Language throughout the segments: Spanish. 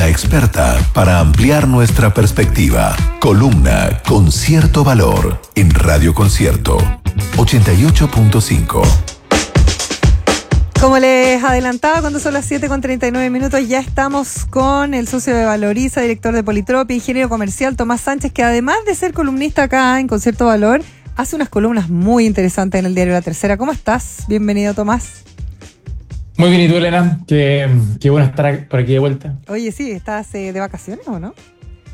mirada experta para ampliar nuestra perspectiva. Columna con cierto valor en Radio Concierto 88.5. Como les adelantaba, cuando son las 7:39, ya estamos con el socio de Valoriza, director de Politropia, ingeniero comercial, Tomás Sánchez, que además de ser columnista acá en Concierto Valor, hace unas columnas muy interesantes en el diario La Tercera. ¿Cómo estás? Bienvenido, Tomás. Muy bien, ¿y tú, Elena? Qué bueno estar por aquí de vuelta. Oye, sí, ¿estás de vacaciones o no?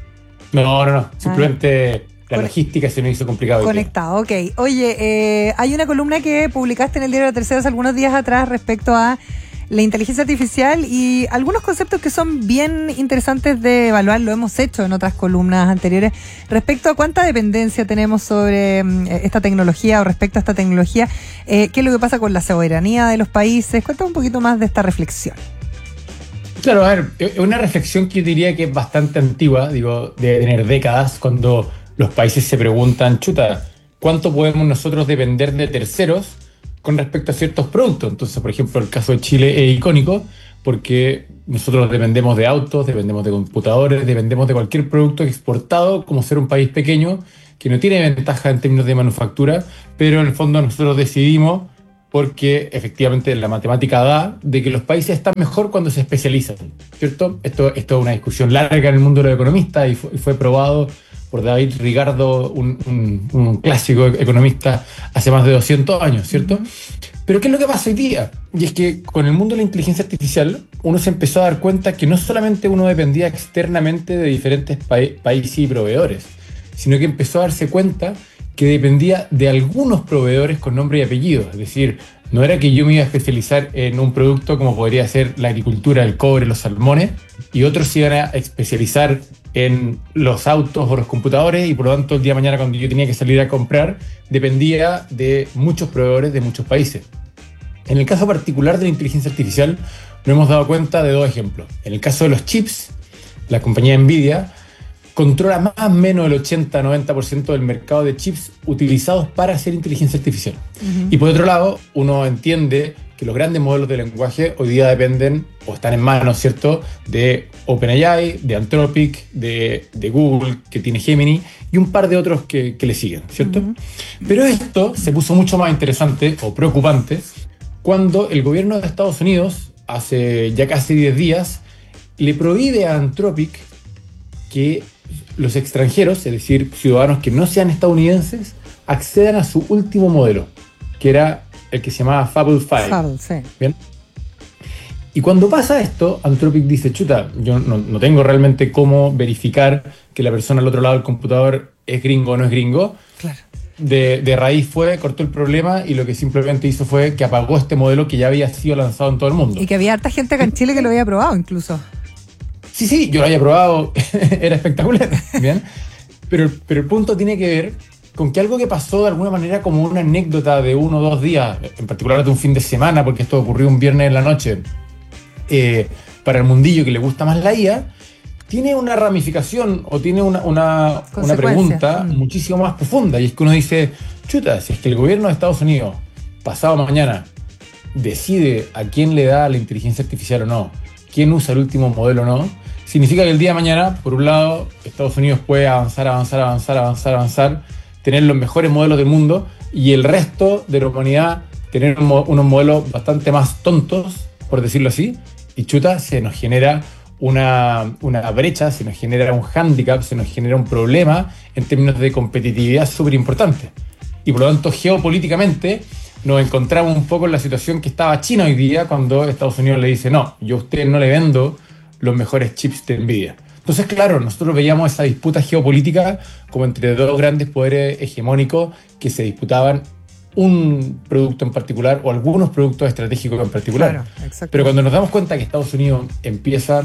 No. Simplemente la logística se nos hizo complicado. Conectado, ok. Oye, hay una columna que publicaste en el diario La Tercera hace algunos días atrás respecto a la inteligencia artificial y algunos conceptos que son bien interesantes de evaluar. Lo hemos hecho en otras columnas anteriores respecto a cuánta dependencia tenemos sobre esta tecnología o respecto a esta tecnología. ¿Qué es lo que pasa con la soberanía de los países? Cuéntame un poquito más de esta reflexión. Claro, a ver, es una reflexión que yo diría que es bastante antigua, de tener décadas, cuando los países se preguntan, ¿cuánto podemos nosotros depender de terceros con respecto a ciertos productos? Entonces, por ejemplo, el caso de Chile es icónico porque nosotros dependemos de autos, dependemos de computadores, dependemos de cualquier producto exportado, como ser un país pequeño que no tiene ventaja en términos de manufactura, pero en el fondo nosotros decidimos, porque efectivamente la matemática da, de que los países están mejor cuando se especializan, ¿cierto? Esto es una discusión larga en el mundo de los economistas y fue probado por David Ricardo, un clásico economista hace más de 200 años, ¿cierto? Pero ¿qué es lo que pasa hoy día? Y es que con el mundo de la inteligencia artificial uno se empezó a dar cuenta que no solamente uno dependía externamente de diferentes países y proveedores, sino que empezó a darse cuenta que dependía de algunos proveedores con nombre y apellido. Es decir, no era que yo me iba a especializar en un producto como podría ser la agricultura, el cobre, los salmones, y otros se iban a especializar en los autos o los computadores, y por lo tanto el día de mañana cuando yo tenía que salir a comprar dependía de muchos proveedores de muchos países. En el caso particular de la inteligencia artificial nos hemos dado cuenta de dos ejemplos. En el caso de los chips, la compañía Nvidia controla más o menos el 80-90% del mercado de chips utilizados para hacer inteligencia artificial. Y por otro lado, uno entiende que los grandes modelos de lenguaje hoy día dependen o están en manos, ¿cierto?, de OpenAI, de Anthropic, de Google, que tiene Gemini, y un par de otros que le siguen, ¿cierto? Pero esto se puso mucho más interesante o preocupante cuando el gobierno de Estados Unidos, hace ya casi 10 días, le prohíbe a Anthropic que los extranjeros, es decir, ciudadanos que no sean estadounidenses, accedan a su último modelo, que era el que se llamaba Fable 5. Sí. ¿Bien? Y cuando pasa esto, Anthropic dice, yo no tengo realmente cómo verificar que la persona al otro lado del computador es gringo o no es gringo. Claro. De raíz cortó el problema y lo que simplemente hizo fue que apagó este modelo que ya había sido lanzado en todo el mundo. Y que había harta gente acá en Chile que lo había probado incluso. Sí, yo lo había probado, era espectacular, ¿bien? Pero el punto tiene que ver con que algo que pasó de alguna manera como una anécdota de 1 o 2 días, en particular de un fin de semana, porque esto ocurrió un viernes en la noche, para el mundillo que le gusta más la IA, tiene una ramificación o tiene una pregunta muchísimo más profunda. Y es que uno dice, si es que el gobierno de Estados Unidos, pasado mañana, decide a quién le da la inteligencia artificial o no, quién usa el último modelo o no, significa que el día de mañana, por un lado, Estados Unidos puede avanzar, tener los mejores modelos del mundo, y el resto de la humanidad tener unos modelos bastante más tontos, por decirlo así, y se nos genera una brecha, se nos genera un hándicap, se nos genera un problema en términos de competitividad súper importante. Y por lo tanto, geopolíticamente, nos encontramos un poco en la situación que estaba China hoy día, cuando Estados Unidos le dice, no, yo a usted no le vendo los mejores chips de Nvidia. Entonces, claro, nosotros veíamos esa disputa geopolítica como entre dos grandes poderes hegemónicos que se disputaban un producto en particular o algunos productos estratégicos en particular. Claro, pero cuando nos damos cuenta que Estados Unidos empieza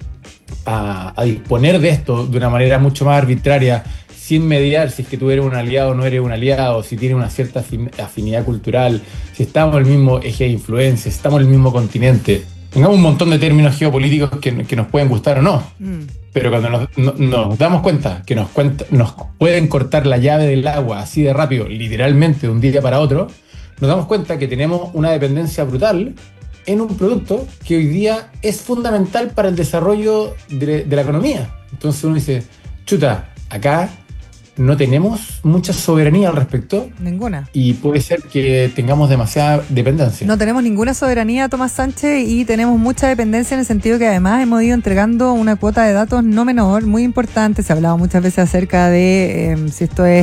a disponer de esto de una manera mucho más arbitraria, sin mediar si es que tú eres un aliado o no eres un aliado, si tienes una cierta afinidad cultural, si estamos en el mismo eje de influencia, si estamos en el mismo continente, tengamos un montón de términos geopolíticos que nos pueden gustar o no. Pero cuando nos damos cuenta que nos pueden cortar la llave del agua así de rápido, literalmente de un día para otro, nos damos cuenta que tenemos una dependencia brutal en un producto que hoy día es fundamental para el desarrollo de la economía. Entonces uno dice, chuta, acá no tenemos mucha soberanía al respecto. Ninguna. Y puede ser que tengamos demasiada dependencia. No tenemos ninguna soberanía, Tomás Sánchez, y tenemos mucha dependencia en el sentido que además hemos ido entregando una cuota de datos no menor, muy importante. Se ha hablado muchas veces acerca de si esto es...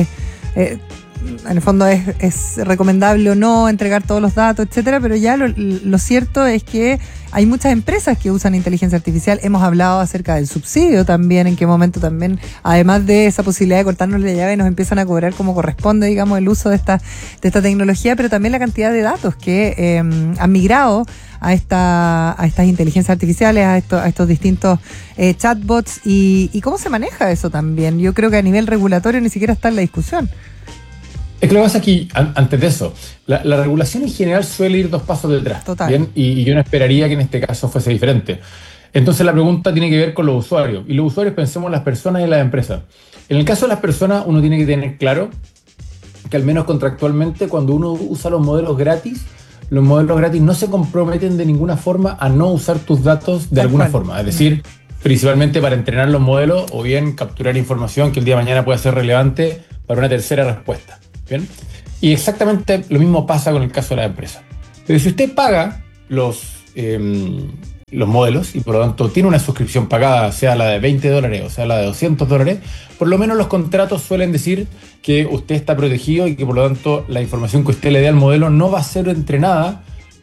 en el fondo es recomendable o no entregar todos los datos, etcétera, pero ya lo cierto es que hay muchas empresas que usan inteligencia artificial. Hemos hablado acerca del subsidio también, en qué momento también, además de esa posibilidad de cortarnos la llave, nos empiezan a cobrar como corresponde, digamos, el uso de esta tecnología, pero también la cantidad de datos que han migrado a estas inteligencias artificiales, a estos distintos chatbots, y cómo se maneja eso también. Yo creo que a nivel regulatorio ni siquiera está en la discusión. Es que lo que pasa aquí, antes de eso, la regulación en general suele ir 2 pasos detrás. Total. ¿Bien? Y yo no esperaría que en este caso fuese diferente. Entonces la pregunta tiene que ver con los usuarios. Y los usuarios, pensemos en las personas y en las empresas. En el caso de las personas, uno tiene que tener claro que al menos contractualmente, cuando uno usa los modelos gratis no se comprometen de ninguna forma a no usar tus datos de alguna forma. Es decir, principalmente para entrenar los modelos o bien capturar información que el día de mañana pueda ser relevante para una tercera respuesta. ¿Bien? Y exactamente lo mismo pasa con el caso de la empresa. Pero si usted paga los modelos y por lo tanto tiene una suscripción pagada, sea la de $20 o sea la de $200, por lo menos los contratos suelen decir que usted está protegido y que por lo tanto la información que usted le dé al modelo no va a ser entrenada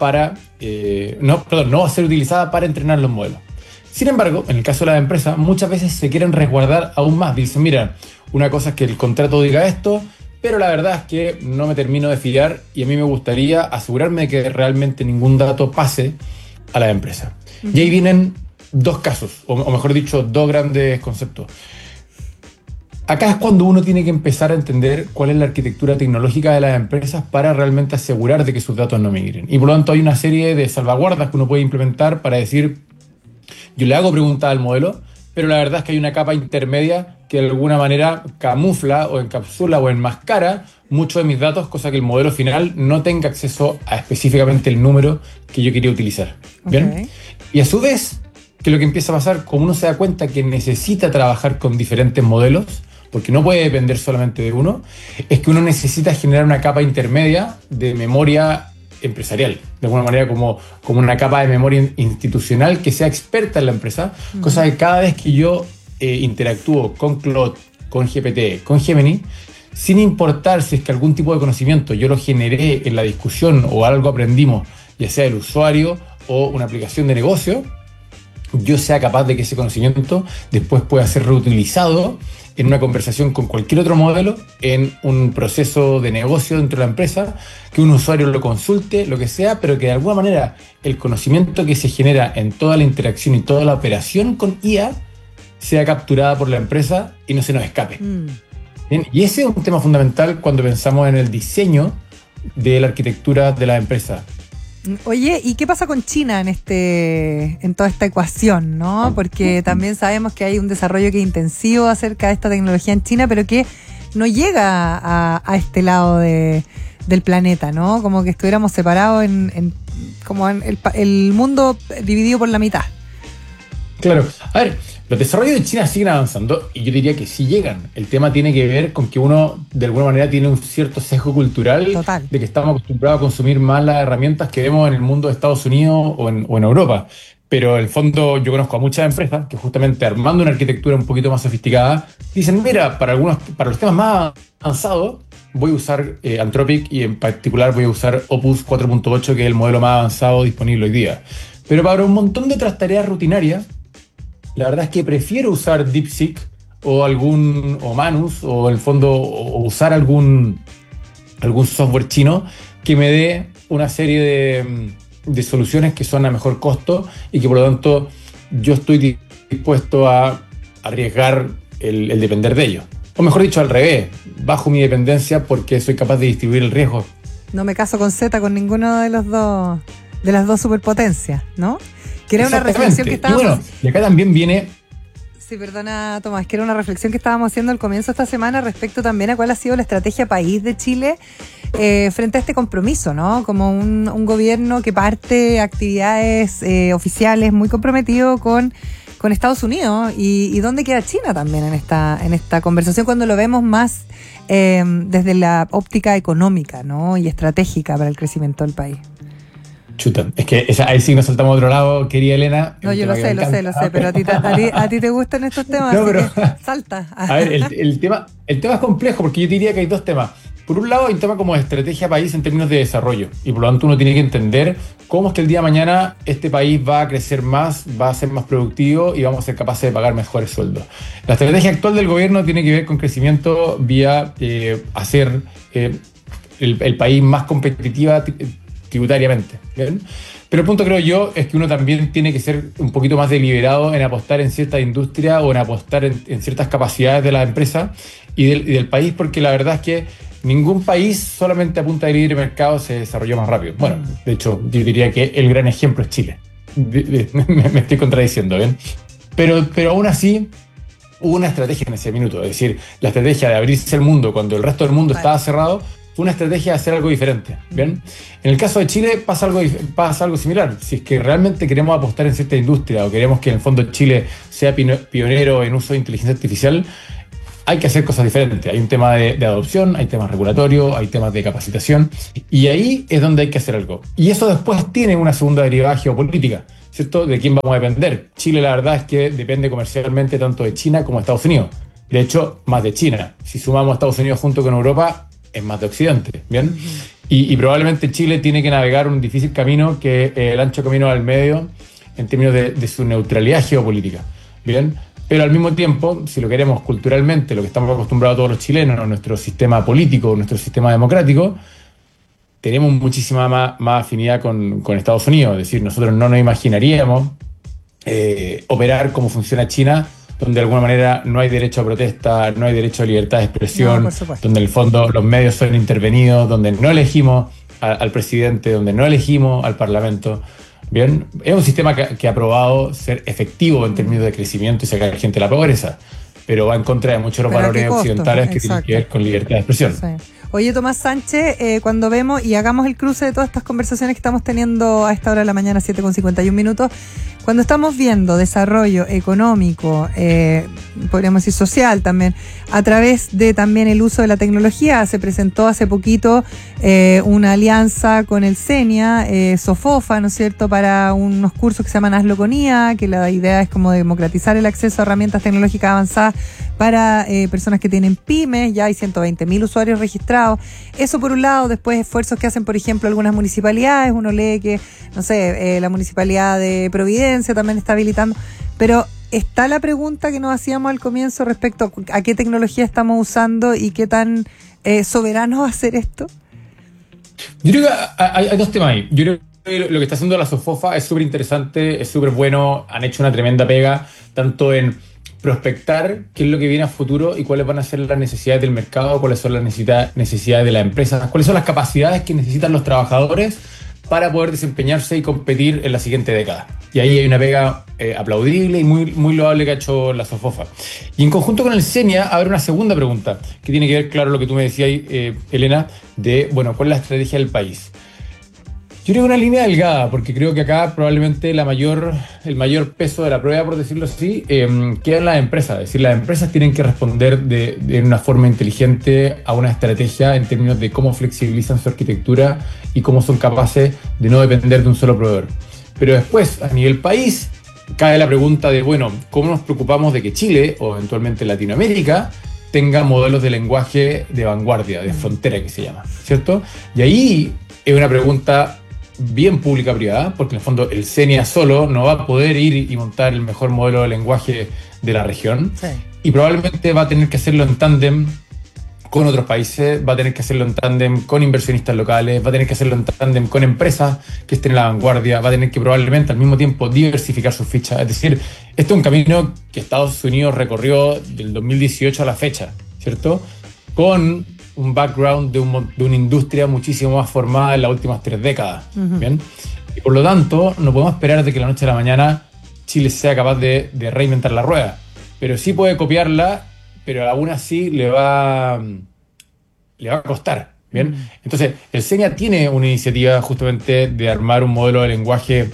no va a ser utilizada para entrenar los modelos. Sin embargo, en el caso de la empresa, muchas veces se quieren resguardar aún más. Dicen, mira, una cosa es que el contrato diga esto, pero la verdad es que no me termino de fiar y a mí me gustaría asegurarme de que realmente ningún dato pase a la empresa. Y ahí vienen 2 casos, o mejor dicho, 2 grandes conceptos. Acá es cuando uno tiene que empezar a entender cuál es la arquitectura tecnológica de las empresas para realmente asegurar de que sus datos no migren. Y por lo tanto hay una serie de salvaguardas que uno puede implementar para decir, yo le hago preguntas al modelo, pero la verdad es que hay una capa intermedia que de alguna manera camufla o encapsula o enmascara muchos de mis datos, cosa que el modelo final no tenga acceso a específicamente el número que yo quería utilizar. ¿Bien? Okay. Y a su vez, que lo que empieza a pasar, como uno se da cuenta que necesita trabajar con diferentes modelos, porque no puede depender solamente de uno, es que uno necesita generar una capa intermedia de memoria empresarial, de alguna manera como una capa de memoria institucional que sea experta en la empresa, cosa que cada vez que yo interactúo con Claude, con GPT, con Gemini, sin importar si es que algún tipo de conocimiento yo lo generé en la discusión o algo aprendimos, ya sea el usuario o una aplicación de negocio, yo sea capaz de que ese conocimiento después pueda ser reutilizado en una conversación con cualquier otro modelo, en un proceso de negocio dentro de la empresa, que un usuario lo consulte, lo que sea, pero que de alguna manera el conocimiento que se genera en toda la interacción y toda la operación con IA sea capturada por la empresa y no se nos escape. Bien, y ese es un tema fundamental cuando pensamos en el diseño de la arquitectura de la empresa. Oye, ¿y qué pasa con China en toda esta ecuación, no? Porque también sabemos que hay un desarrollo que es intensivo acerca de esta tecnología en China, pero que no llega a este lado del planeta, ¿no? Como que estuviéramos separados como en el mundo dividido por la mitad. Claro. A ver, los desarrollos de China siguen avanzando y yo diría que sí llegan. El tema tiene que ver con que uno, de alguna manera, tiene un cierto sesgo cultural. Total. De que estamos acostumbrados a consumir más las herramientas que vemos en el mundo de Estados Unidos o en Europa. Pero en el fondo yo conozco a muchas empresas que justamente armando una arquitectura un poquito más sofisticada, dicen, mira, para los temas más avanzados voy a usar Anthropic y en particular voy a usar Opus 4.8, que es el modelo más avanzado disponible hoy día. Pero para un montón de otras tareas rutinarias, la verdad es que prefiero usar DeepSeek o Manus o en el fondo o usar algún software chino que me dé una serie de soluciones que son a mejor costo y que por lo tanto yo estoy dispuesto a arriesgar el depender de ellos. O mejor dicho, al revés, bajo mi dependencia porque soy capaz de distribuir el riesgo. No me caso con Z con ninguno de las dos superpotencias, ¿no? Que era una reflexión que estábamos... Y bueno, y acá también viene Sí, perdona, Tomás, que era una reflexión que estábamos haciendo al comienzo de esta semana respecto también a cuál ha sido la estrategia país de Chile frente a este compromiso, ¿no? Como un gobierno que parte actividades oficiales muy comprometido con Estados Unidos y dónde queda China también en esta conversación cuando lo vemos más desde la óptica económica, ¿no? Y estratégica para el crecimiento del país. Chuta, es que ahí sí nos saltamos a otro lado, querida Elena. No, yo lo sé, pero a ti te gustan estos temas, no, pero, salta. A ver, el tema es complejo porque yo diría que hay dos temas. Por un lado hay un tema como de estrategia país en términos de desarrollo y por lo tanto uno tiene que entender cómo es que el día de mañana este país va a crecer más, va a ser más productivo y vamos a ser capaces de pagar mejores sueldos. La estrategia actual del gobierno tiene que ver con crecimiento vía hacer el país más competitiva tributariamente, ¿bien? Pero el punto, creo yo, es que uno también tiene que ser un poquito más deliberado en apostar en cierta industria o en apostar en ciertas capacidades de la empresa y del país, porque la verdad es que ningún país solamente a punta de libre mercado se desarrolló más rápido. Bueno, de hecho, yo diría que el gran ejemplo es Chile. Me estoy contradiciendo, ¿bien? Pero aún así hubo una estrategia en ese minuto. Es decir, la estrategia de abrirse al mundo cuando el resto del mundo estaba cerrado fue una estrategia de hacer algo diferente, ¿bien? En el caso de Chile pasa algo similar. Si es que realmente queremos apostar en cierta industria o queremos que en el fondo Chile sea pionero en uso de inteligencia artificial, hay que hacer cosas diferentes. Hay un tema de adopción, hay temas regulatorios, hay temas de capacitación, y ahí es donde hay que hacer algo. Y eso después tiene una segunda derivada geopolítica, ¿cierto? ¿De quién vamos a depender? Chile, la verdad es que depende comercialmente tanto de China como de Estados Unidos. De hecho, más de China. Si sumamos a Estados Unidos junto con Europa, es más de Occidente, ¿bien? Y probablemente Chile tiene que navegar un difícil camino, que el ancho camino al medio, en términos de su neutralidad geopolítica, ¿bien? Pero al mismo tiempo, si lo queremos culturalmente, lo que estamos acostumbrados todos los chilenos, nuestro sistema político, nuestro sistema democrático, tenemos muchísima más afinidad con Estados Unidos. Es decir, nosotros no nos imaginaríamos operar como funciona China, donde de alguna manera no hay derecho a protesta, no hay derecho a libertad de expresión, donde en el fondo los medios son intervenidos, donde no elegimos al presidente, donde no elegimos al parlamento. Bien, es un sistema que ha probado ser efectivo en términos de crecimiento y sacar gente de la pobreza, pero va en contra de muchos de los valores occidentales que tienen que ver con libertad de expresión. Sí. Oye, Tomás Sánchez, cuando vemos y hagamos el cruce de todas estas conversaciones que estamos teniendo a esta hora de la mañana, 7:51, cuando estamos viendo desarrollo económico, podríamos decir social también, a través de también el uso de la tecnología, se presentó hace poquito una alianza con el CENIA, Sofofa, ¿no es cierto?, para unos cursos que se llaman Hazlo con IA, que la idea es como democratizar el acceso a herramientas tecnológicas avanzadas para personas que tienen pymes. Ya hay 120.000 usuarios registrados. Eso por un lado. Después esfuerzos que hacen, por ejemplo, algunas municipalidades. Uno lee que, no sé, la municipalidad de Providencia también está habilitando. Pero está la pregunta que nos hacíamos al comienzo respecto a qué tecnología estamos usando y qué tan soberano va a ser esto. Yo creo que hay dos temas ahí. Yo creo que lo que está haciendo la Sofofa es súper interesante, es súper bueno. Han hecho una tremenda pega, tanto en prospectar qué es lo que viene a futuro y cuáles van a ser las necesidades del mercado, cuáles son las necesidades de las empresas, cuáles son las capacidades que necesitan los trabajadores para poder desempeñarse y competir en la siguiente década. Y ahí hay una pega aplaudible y muy loable que ha hecho la Sofofa. Y en conjunto con el CENIA, habrá una segunda pregunta que tiene que ver, claro, lo que tú me decías, Elena, de, bueno, ¿cuál es la estrategia del país? Yo creo que una línea delgada, porque creo que acá probablemente el mayor peso de la prueba, por decirlo así, queda en las empresas. Es decir, las empresas tienen que responder de una forma inteligente a una estrategia en términos de cómo flexibilizan su arquitectura y cómo son capaces de no depender de un solo proveedor. Pero después, a nivel país, cae la pregunta de, bueno, ¿cómo nos preocupamos de que Chile, o eventualmente Latinoamérica, tenga modelos de lenguaje de vanguardia, de frontera que se llama, ¿cierto? Y ahí es una pregunta bien pública-privada, porque en el fondo el CENIA solo no va a poder ir y montar el mejor modelo de lenguaje de la región. Sí. Y probablemente va a tener que hacerlo en tándem con otros países, va a tener que hacerlo en tándem con inversionistas locales, va a tener que hacerlo en tándem con empresas que estén en la vanguardia, va a tener que probablemente al mismo tiempo diversificar sus fichas. Es decir, este es un camino que Estados Unidos recorrió del 2018 a la fecha, ¿cierto? Con un background de una industria muchísimo más formada en las últimas 3 décadas. ¿Bien? Y por lo tanto, no podemos esperar de que de la noche a la mañana Chile sea capaz de reinventar la rueda. pero sí puede copiarla, pero aún así le va a costar. ¿Bien? Entonces, el SENA tiene una iniciativa justamente de armar un modelo de lenguaje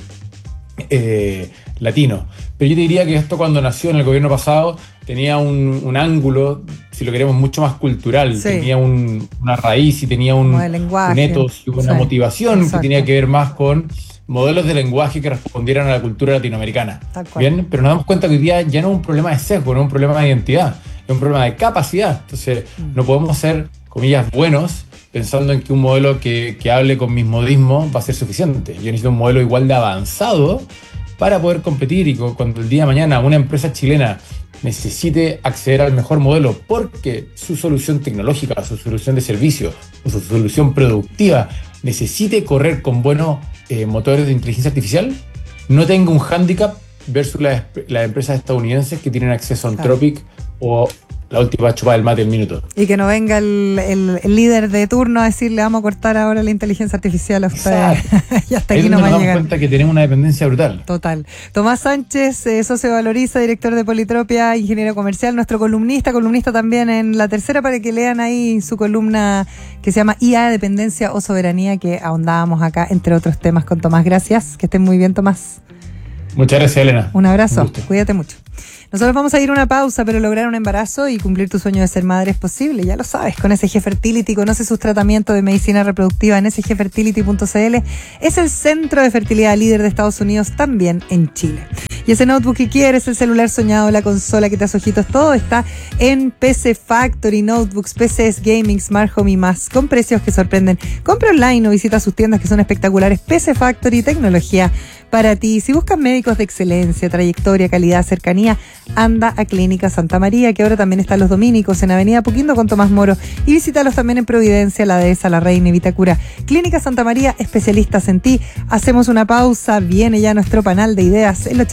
latino. Pero yo te diría que esto, cuando nació en el gobierno pasado, tenía un ángulo, si lo queremos, mucho más cultural. Sí. Tenía una raíz y tenía un ethos y una motivación que tenía que ver más con modelos de lenguaje que respondieran a la cultura latinoamericana. ¿Bien? Pero nos damos cuenta que hoy día ya no es un problema de sesgo, no es un problema de identidad, es un problema de capacidad. Entonces, no podemos ser, comillas, buenos pensando en que un modelo que hable con mis modismos va a ser suficiente. Yo necesito un modelo igual de avanzado para poder competir, y cuando el día de mañana una empresa chilena necesite acceder al mejor modelo porque su solución tecnológica, su solución de servicio o su solución productiva necesite correr con buenos motores de inteligencia artificial, no tenga un hándicap versus las empresas estadounidenses que tienen acceso a Anthropic o la última chupada del mate en minuto. Y que no venga el líder de turno a decirle vamos a cortar ahora la inteligencia artificial a ustedes. Y hasta aquí no va a llegar. Nos damos cuenta que tenemos una dependencia brutal. Total. Tomás Sánchez, socio de Valoriza, director de Politropia, ingeniero comercial, nuestro columnista también en La Tercera, para que lean ahí su columna que se llama IA, Dependencia o Soberanía, que ahondábamos acá, entre otros temas, con Tomás. Gracias. Que estén muy bien, Tomás. Muchas gracias, Elena. Un abrazo. Cuídate mucho. Nosotros vamos a ir a una pausa, pero lograr un embarazo y cumplir tu sueño de ser madre es posible, ya lo sabes, con SG Fertility. Conoce sus tratamientos de medicina reproductiva en sgfertility.cl. Es el centro de fertilidad líder de Estados Unidos, también en Chile. Y ese notebook que quieres, el celular soñado, la consola que te hace ojitos, todo está en PC Factory. Notebooks, PCs, gaming, smart home y más, con precios que sorprenden. Compra online o visita sus tiendas que son espectaculares. PC Factory, tecnología para ti. Si buscas médicos de excelencia, trayectoria, calidad, cercanía, anda a Clínica Santa María, que ahora también están los dominicos en Avenida Puquindo con Tomás Moro, y visítalos también en Providencia, La Dehesa, La Reina y Vitacura. Clínica Santa María, especialistas en ti. Hacemos una pausa, viene ya nuestro panel de ideas, el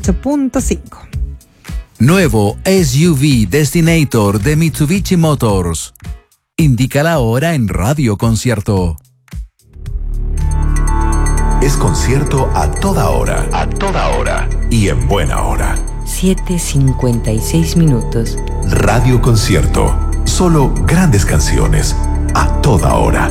88.5. Nuevo SUV Destinator de Mitsubishi Motors. Indica la hora en Radio Concierto. Es concierto a toda hora. A toda hora. Y en buena hora. 7:56. Radio Concierto. Solo grandes canciones. A toda hora.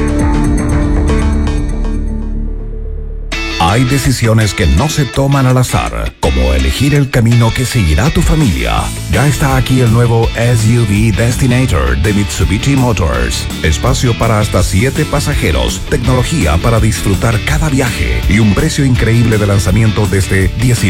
Hay decisiones que no se toman al azar, como elegir el camino que seguirá tu familia. Ya está aquí el nuevo SUV Destinator de Mitsubishi Motors. Espacio para hasta 7 pasajeros, tecnología para disfrutar cada viaje y un precio increíble de lanzamiento desde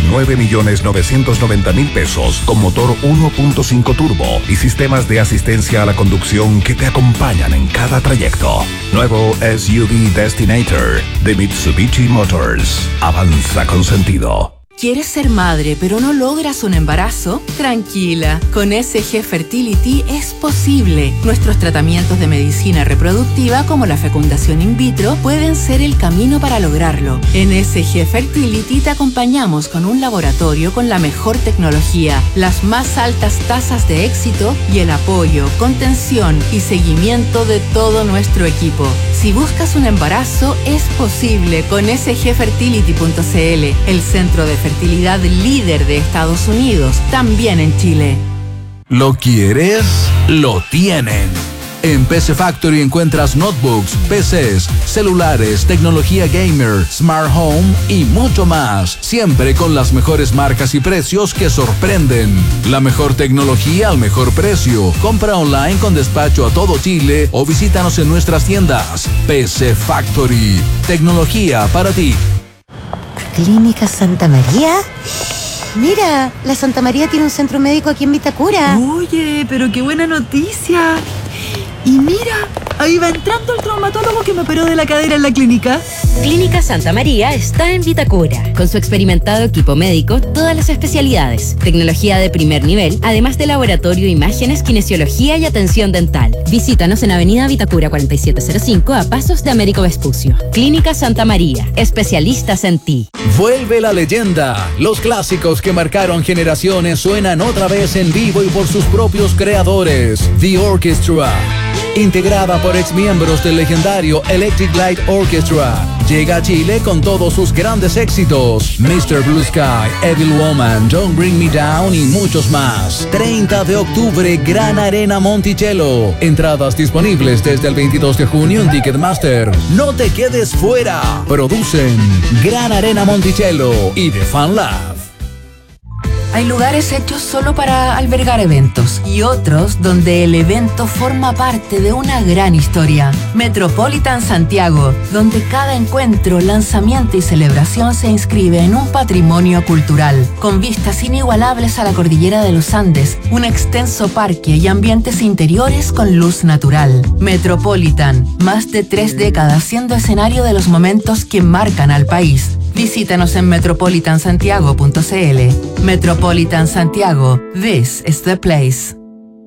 19.990.000 pesos con motor 1.5 turbo y sistemas de asistencia a la conducción que te acompañan en cada trayecto. Nuevo SUV Destinator de Mitsubishi Motors. Avanza con sentido. ¿Quieres ser madre pero no logras un embarazo? Tranquila, con SG Fertility es posible. Nuestros tratamientos de medicina reproductiva como la fecundación in vitro pueden ser el camino para lograrlo. En SG Fertility te acompañamos con un laboratorio con la mejor tecnología, las más altas tasas de éxito y el apoyo, contención y seguimiento de todo nuestro equipo. Si buscas un embarazo, es posible con sgfertility.cl, el centro de fertilidad líder de Estados Unidos, también en Chile. ¿Lo quieres? Lo tienen. En PC Factory encuentras notebooks, PCs, celulares, tecnología gamer, smart home y mucho más. Siempre con las mejores marcas y precios que sorprenden. La mejor tecnología al mejor precio. Compra online con despacho a todo Chile o visítanos en nuestras tiendas. PC Factory. Tecnología para ti. ¿Clínica Santa María? Mira, la Santa María tiene un centro médico aquí en Vitacura. Oye, pero qué buena noticia. Y mira, ahí va entrando el traumatólogo que me operó de la cadera en la clínica. Clínica Santa María está en Vitacura. Con su experimentado equipo médico, todas las especialidades, tecnología de primer nivel, además de laboratorio, imágenes, kinesiología y atención dental. Visítanos en Avenida Vitacura 4705 a pasos de Américo Vespucio. Clínica Santa María, especialistas en ti. Vuelve la leyenda. Los clásicos que marcaron generaciones suenan otra vez en vivo y por sus propios creadores. The Orchestra. integrada por exmiembros del legendario Electric Light Orchestra. Llega a Chile con todos sus grandes éxitos: Mr. Blue Sky, Evil Woman, Don't Bring Me Down y muchos más. 30 de octubre, Gran Arena Monticello. Entradas disponibles desde el 22 de junio en Ticketmaster. No te quedes fuera. Producen Gran Arena Monticello y The Fan Lab. Hay lugares hechos solo para albergar eventos y otros donde el evento forma parte de una gran historia. Metropolitan Santiago, donde cada encuentro, lanzamiento y celebración se inscribe en un patrimonio cultural, con vistas inigualables a la cordillera de los Andes, un extenso parque y ambientes interiores con luz natural. Metropolitan, más de 3 décadas siendo escenario de los momentos que marcan al país. Visítanos en metropolitansantiago.cl. Metropolitan Santiago, this is the place.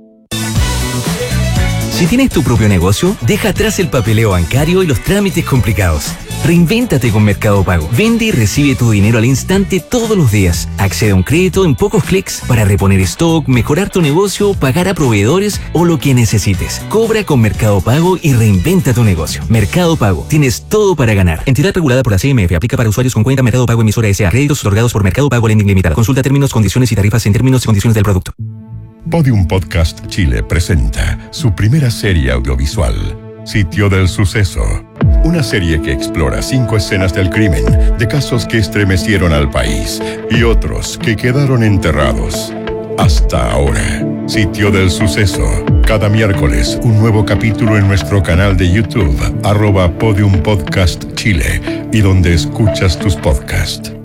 Si tienes tu propio negocio, deja atrás el papeleo bancario y los trámites complicados. Reinvéntate con Mercado Pago. Vende y recibe tu dinero al instante todos los días. Accede a un crédito en pocos clics para reponer stock, mejorar tu negocio, pagar a proveedores o lo que necesites. Cobra con Mercado Pago y reinventa tu negocio. Mercado Pago. Tienes todo para ganar. Entidad regulada por la CMF. Aplica para usuarios con cuenta Mercado Pago emisora S.A. Créditos otorgados por Mercado Pago Lending Limitada. Consulta términos, condiciones y tarifas en términos y condiciones del producto. Podium Podcast Chile presenta su primera serie audiovisual, Sitio del Suceso. Una serie que explora 5 escenas del crimen, de casos que estremecieron al país y otros que quedaron enterrados. Hasta ahora, Sitio del Suceso. Cada miércoles, un nuevo capítulo en nuestro canal de YouTube, @Podium Podcast Chile, y donde escuchas tus podcasts.